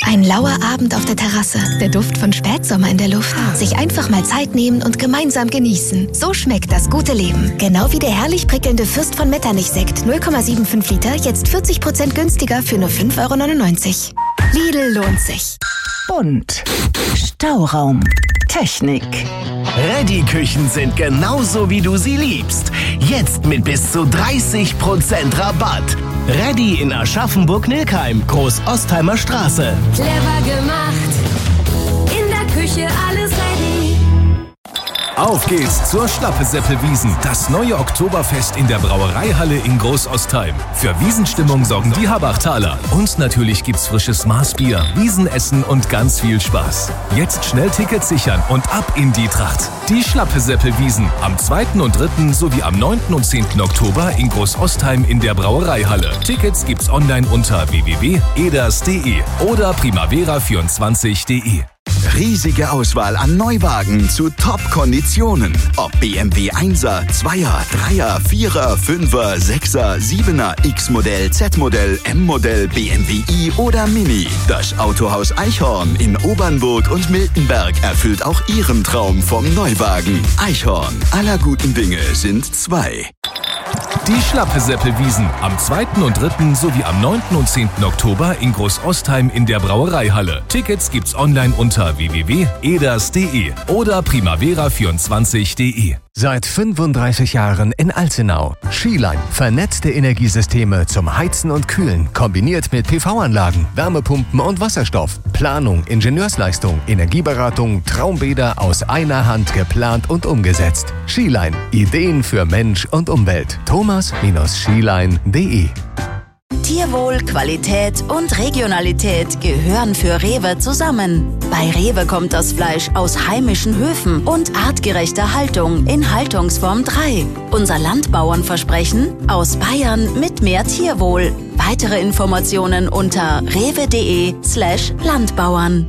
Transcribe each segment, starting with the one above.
Ein lauer Abend auf der Terrasse, der Duft von Spätsommer in der Luft. Sich einfach mal Zeit nehmen und gemeinsam genießen. So schmeckt das gute Leben. Genau wie der herrlich prickelnde Fürst von Metternich-Sekt. 0,75 Liter, jetzt 40% günstiger für nur 5,99 €. Lidl lohnt sich. Bunt. Stauraum. Technik. Reddy-Küchen sind genauso, wie du sie liebst. Jetzt mit bis zu 30% Rabatt. Reddy in Aschaffenburg-Nilkheim, Groß-Ostheimer Straße. Clever gemacht. In der Küche alles ready. Auf geht's zur Schlappesäppelwiesen, das neue Oktoberfest in der Brauereihalle in Groß-Ostheim. Für Wiesenstimmung sorgen die Habachtaler. Und natürlich gibt's frisches Maßbier, Wiesenessen und ganz viel Spaß. Jetzt schnell Tickets sichern und ab in die Tracht. Die Schlappesäppelwiesen am 2. und 3. sowie am 9. und 10. Oktober in Groß-Ostheim in der Brauereihalle. Tickets gibt's online unter www.eders.de oder primavera24.de. Riesige Auswahl an Neuwagen zu Top-Konditionen. Ob BMW 1er, 2er, 3er, 4er, 5er, 6er, 7er, X-Modell, Z-Modell, M-Modell, BMW i oder Mini. Das Autohaus Eichhorn in Obernburg und Miltenberg erfüllt auch Ihren Traum vom Neuwagen. Eichhorn, aller guten Dinge sind 2. Die Schlappesäppelwiesen am 2. und 3. sowie am 9. und 10. Oktober in Groß-Ostheim in der Brauereihalle. Tickets gibt's online unter www.eders.de oder primavera24.de. Seit 35 Jahren in Alzenau. Skiline. Vernetzte Energiesysteme zum Heizen und Kühlen. Kombiniert mit PV-Anlagen, Wärmepumpen und Wasserstoff. Planung, Ingenieursleistung, Energieberatung, Traumbäder aus einer Hand geplant und umgesetzt. Skiline. Ideen für Mensch und Umwelt. Thomas-skiline.de. Tierwohl, Qualität und Regionalität gehören für Rewe zusammen. Bei Rewe kommt das Fleisch aus heimischen Höfen und artgerechter Haltung in Haltungsform 3. Unser Landbauernversprechen: aus Bayern mit mehr Tierwohl. Weitere Informationen unter rewe.de/Landbauern.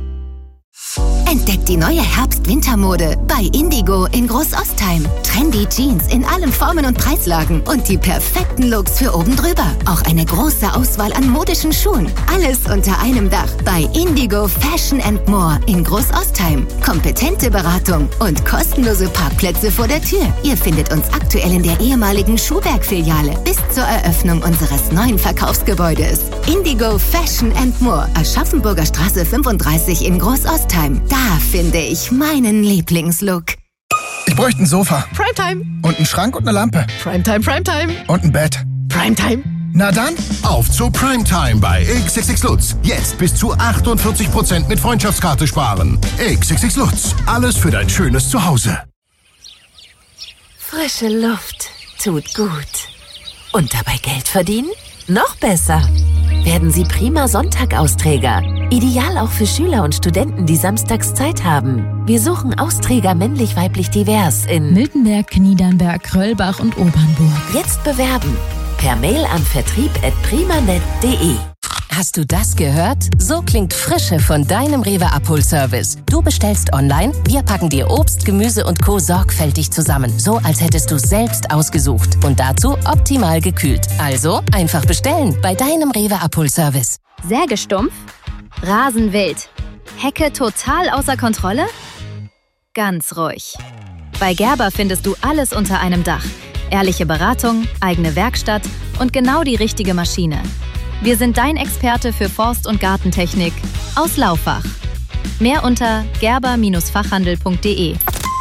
Entdeckt die neue Herbst-Wintermode bei Indigo in Groß-Ostheim. Trendy Jeans in allen Formen und Preislagen und die perfekten Looks für oben drüber. Auch eine große Auswahl an modischen Schuhen. Alles unter einem Dach bei Indigo Fashion & More in Groß-Ostheim. Kompetente Beratung und kostenlose Parkplätze vor der Tür. Ihr findet uns aktuell in der ehemaligen Schuhberg-Filiale bis zur Eröffnung unseres neuen Verkaufsgebäudes. Indigo Fashion & More, Aschaffenburger Straße 35 in Groß-Ostheim. Da finde ich meinen Lieblingslook. Ich bräuchte ein Sofa. Primetime. Und einen Schrank und eine Lampe. Primetime, Primetime. Und ein Bett. Primetime. Na dann, auf zu Primetime bei XXX Lutz. Jetzt bis zu 48% mit Freundschaftskarte sparen. XXX Lutz. Alles für dein schönes Zuhause. Frische Luft tut gut. Und dabei Geld verdienen? Noch besser. Werden Sie prima Sonntag-Austräger. Ideal auch für Schüler und Studenten, die samstags Zeit haben. Wir suchen Austräger männlich-weiblich divers in Miltenberg, Niedernberg, Röllbach und Obernburg. Jetzt bewerben. Per Mail an vertrieb@primanet.de. Hast du das gehört? So klingt Frische von deinem Rewe Abholservice. Du bestellst online, wir packen dir Obst, Gemüse und Co. sorgfältig zusammen. So, als hättest du es selbst ausgesucht. Und dazu optimal gekühlt. Also einfach bestellen bei deinem Rewe Abholservice. Sägestumpf? Rasenwild? Hecke total außer Kontrolle? Ganz ruhig. Bei Gerber findest du alles unter einem Dach. Ehrliche Beratung, eigene Werkstatt und genau die richtige Maschine. Wir sind dein Experte für Forst- und Gartentechnik aus Laufach. Mehr unter gerber-fachhandel.de.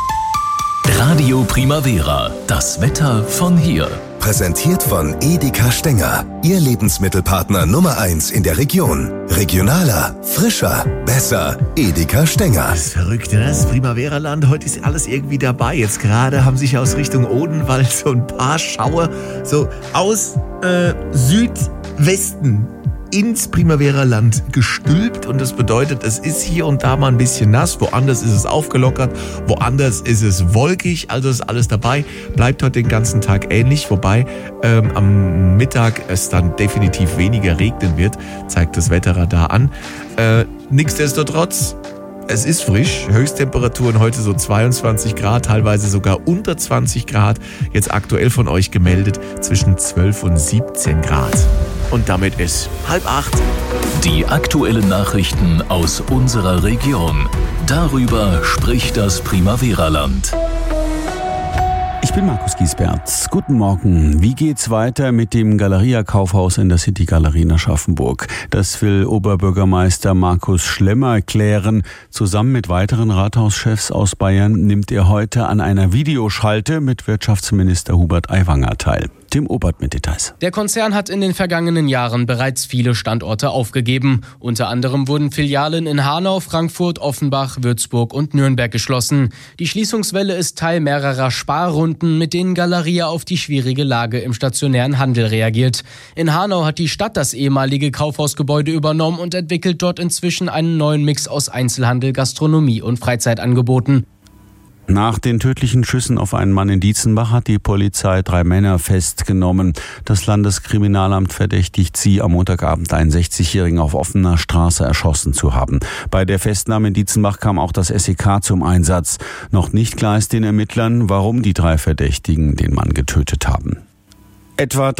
Radio Primavera, das Wetter von hier. Präsentiert von Edeka Stenger, Ihr Lebensmittelpartner Nummer 1 in der Region. Regionaler, frischer, besser. Edeka Stenger. Das ist verrückt, ne? Das Primavera-Land, heute ist alles irgendwie dabei. Jetzt gerade haben sich aus Richtung Odenwald so ein paar Schauer so aus Südwesten ins Primavera-Land gestülpt und das bedeutet, es ist hier und da mal ein bisschen nass, woanders ist es aufgelockert, woanders ist es wolkig, also ist alles dabei, bleibt heute den ganzen Tag ähnlich, wobei am Mittag es dann definitiv weniger regnen wird, zeigt das Wetterradar an. Nichtsdestotrotz, es ist frisch, Höchsttemperaturen heute so 22 Grad, teilweise sogar unter 20 Grad, jetzt aktuell von euch gemeldet zwischen 12 und 17 Grad. Und damit ist 7:30. Die aktuellen Nachrichten aus unserer Region. Darüber spricht das Primavera-Land. Ich bin Markus Giesbert. Guten Morgen. Wie geht's weiter mit dem Galeria-Kaufhaus in der City-Galerie in Aschaffenburg? Das will Oberbürgermeister Markus Schlemmer klären. Zusammen mit weiteren Rathauschefs aus Bayern nimmt er heute an einer Videoschalte mit Wirtschaftsminister Hubert Aiwanger teil. Tim Obert mit Details. Der Konzern hat in den vergangenen Jahren bereits viele Standorte aufgegeben. Unter anderem wurden Filialen in Hanau, Frankfurt, Offenbach, Würzburg und Nürnberg geschlossen. Die Schließungswelle ist Teil mehrerer Sparrunden, mit denen Galeria auf die schwierige Lage im stationären Handel reagiert. In Hanau hat die Stadt das ehemalige Kaufhausgebäude übernommen und entwickelt dort inzwischen einen neuen Mix aus Einzelhandel, Gastronomie und Freizeitangeboten. Nach den tödlichen Schüssen auf einen Mann in Dietzenbach hat die Polizei 3 Männer festgenommen. Das Landeskriminalamt verdächtigt sie, am Montagabend einen 60-Jährigen auf offener Straße erschossen zu haben. Bei der Festnahme in Dietzenbach kam auch das SEK zum Einsatz. Noch nicht klar ist den Ermittlern, warum die 3 Verdächtigen den Mann getötet haben. Etwa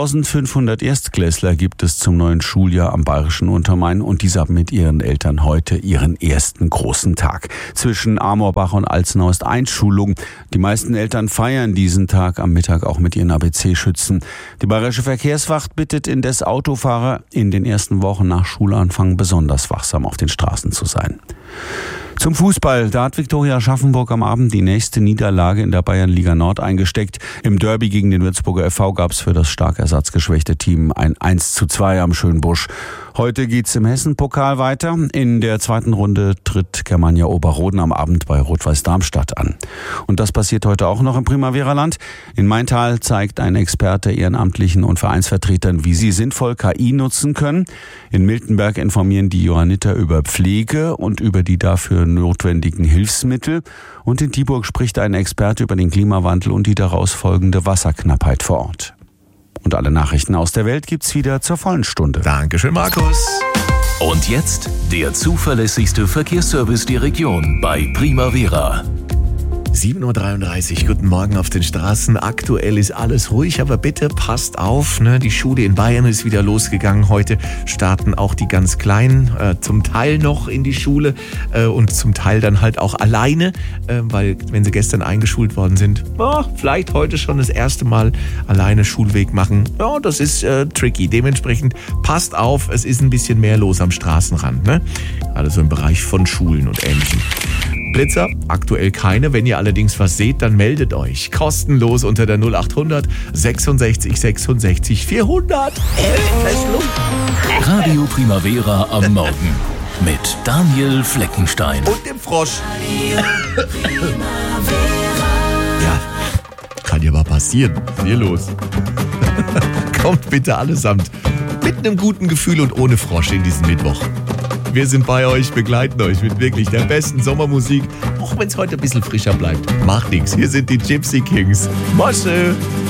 3.500 Erstklässler gibt es zum neuen Schuljahr am Bayerischen Untermain und diese haben mit ihren Eltern heute ihren ersten großen Tag. Zwischen Amorbach und Alzenau ist Einschulung. Die meisten Eltern feiern diesen Tag am Mittag auch mit ihren ABC-Schützen. Die Bayerische Verkehrswacht bittet indes Autofahrer, in den ersten Wochen nach Schulanfang besonders wachsam auf den Straßen zu sein. Zum Fußball. Da hat Viktoria Aschaffenburg am Abend die nächste Niederlage in der Bayernliga Nord eingesteckt. Im Derby gegen den Würzburger FV gab es für das stark ersatzgeschwächte Team ein 1:2 am Schönbusch. Heute geht's im Hessen-Pokal weiter. In der zweiten Runde tritt Germania Oberroden am Abend bei Rot-Weiß Darmstadt an. Und das passiert heute auch noch im Primavera-Land. In Maintal zeigt ein Experte Ehrenamtlichen und Vereinsvertretern, wie sie sinnvoll KI nutzen können. In Miltenberg informieren die Johanniter über Pflege und über die dafür notwendigen Hilfsmittel. Und in Dieburg spricht ein Experte über den Klimawandel und die daraus folgende Wasserknappheit vor Ort. Und alle Nachrichten aus der Welt gibt's wieder zur vollen Stunde. Dankeschön, Markus. Und jetzt der zuverlässigste Verkehrsservice der Region bei Primavera. 7.33 Uhr, guten Morgen auf den Straßen. Aktuell ist alles ruhig, aber bitte passt auf, ne? Die Schule in Bayern ist wieder losgegangen. Heute starten auch die ganz Kleinen zum Teil noch in die Schule und zum Teil dann halt auch alleine, weil wenn sie gestern eingeschult worden sind, vielleicht heute schon das erste Mal alleine Schulweg machen. Ja, das ist tricky. Dementsprechend passt auf, es ist ein bisschen mehr los am Straßenrand, ne? Gerade so im Bereich von Schulen und Ähnlichem. Blitzer, aktuell keine. Wenn ihr allerdings was seht, dann meldet euch. Kostenlos unter der 0800 66 66 400. Radio Primavera am Morgen mit Daniel Fleckenstein. Und dem Frosch. Ja, kann ja mal passieren. Hier los. Kommt bitte allesamt mit einem guten Gefühl und ohne Frosch in diesen Mittwoch. Wir sind bei euch, begleiten euch mit wirklich der besten Sommermusik, auch wenn es heute ein bisschen frischer bleibt. Macht nichts, hier sind die Gypsy Kings. Mosche!